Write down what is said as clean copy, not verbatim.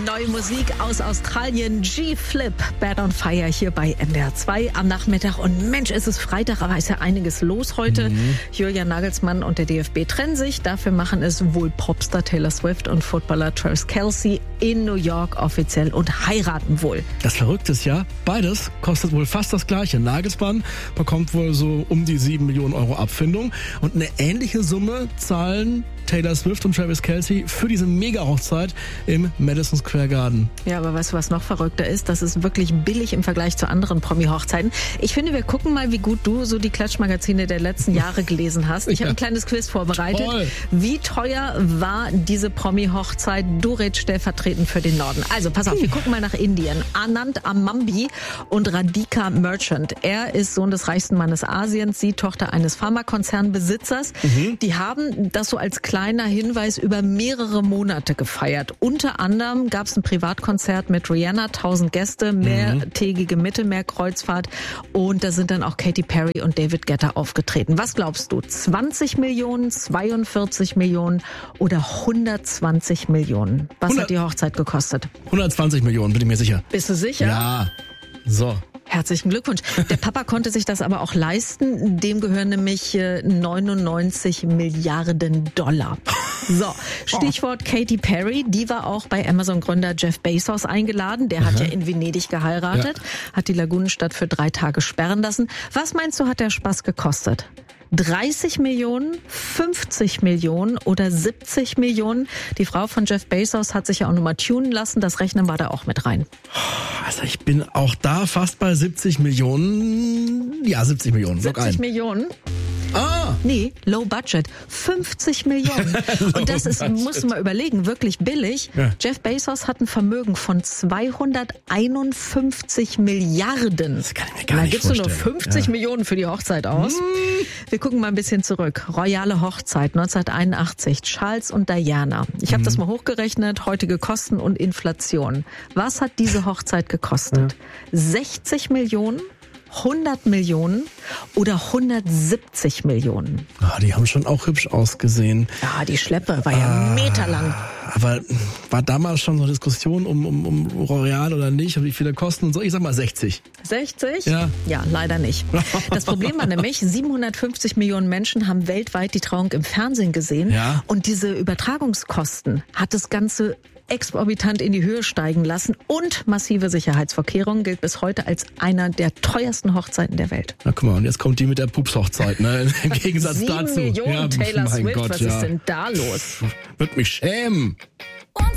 Neue Musik aus Australien, G-Flip, Bad on Fire hier bei NDR 2 am Nachmittag. Und Mensch, es ist Freitag, aber ist ja einiges los heute. Julian Nagelsmann und der DFB trennen sich. Dafür machen es wohl Popstar Taylor Swift und Footballer Travis Kelce in New York offiziell und heiraten wohl. Das Verrückte ist ja, beides kostet wohl fast das Gleiche. Nagelsmann bekommt wohl so um die 7 Millionen Euro Abfindung. Und eine ähnliche Summe zahlen Taylor Swift und Travis Kelce für diese Mega-Hochzeit im Madison Square Garden. Ja, aber weißt du, was noch verrückter ist? Das ist wirklich billig im Vergleich zu anderen Promi-Hochzeiten. Ich finde, wir gucken mal, wie gut du so die Klatschmagazine der letzten Jahre gelesen hast. Ich habe ein kleines Quiz vorbereitet. Toll. Wie teuer war diese Promi-Hochzeit? Du redest stellvertretend für den Norden. Also, pass auf, wir gucken mal nach Indien. Anand Amambi und Radhika Merchant. Er ist Sohn des reichsten Mannes Asiens, sie Tochter eines Pharmakonzernbesitzers. Die haben das so als kleiner Hinweis über mehrere Monate gefeiert. Unter anderem gab es ein Privatkonzert mit Rihanna, 1000 Gäste, mehrtägige Mittelmeerkreuzfahrt und da sind dann auch Katy Perry und David Guetta aufgetreten. Was glaubst du? 20 Millionen, 42 Millionen oder 120 Millionen? Was hat die Hochzeit gekostet? 120 Millionen, bin ich mir sicher. Bist du sicher? Ja, so. Herzlichen Glückwunsch. Der Papa konnte sich das aber auch leisten. Dem gehören nämlich 99 Milliarden Dollar. So, Stichwort Katy Perry. Die war auch bei Amazon-Gründer Jeff Bezos eingeladen. Der hat ja in Venedig geheiratet, hat die Lagunenstadt für 3 Tage sperren lassen. Was meinst du, hat der Spaß gekostet? 30 Millionen, 50 Millionen oder 70 Millionen. Die Frau von Jeff Bezos hat sich ja auch nochmal tunen lassen. Das Rechnen war da auch mit rein. Also ich bin auch da fast bei 70 Millionen. Ja, 70 Millionen. 70 Millionen? Nee, Low Budget. 50 Millionen. Und das ist, musst du mal überlegen, wirklich billig. Ja. Jeff Bezos hat ein Vermögen von 251 Milliarden. Das kann ich mir gar nicht vorstellen. Da gibst du nur 50 Millionen für die Hochzeit aus. Wir gucken mal ein bisschen zurück. Royale Hochzeit 1981. Charles und Diana. Ich habe das mal hochgerechnet. Heutige Kosten und Inflation. Was hat diese Hochzeit gekostet? 60 Millionen? 100 Millionen oder 170 Millionen? Die haben schon auch hübsch ausgesehen. Ja, die Schleppe war ja meterlang. Aber war damals schon so eine Diskussion um Royal oder nicht und wie viele kosten und so? Ich sag mal 60. 60? Ja. Ja, leider nicht. Das Problem war nämlich, 750 Millionen Menschen haben weltweit die Trauung im Fernsehen gesehen. Ja. Und diese Übertragungskosten hat das Ganze exorbitant in die Höhe steigen lassen und massive Sicherheitsvorkehrungen, gilt bis heute als einer der teuersten Hochzeiten der Welt. Na guck mal, und jetzt kommt die mit der Pups-Hochzeit, ne? Im Gegensatz 7 dazu. Millionen Taylor Swift, Gott, was ist denn da los? Wird mich schämen.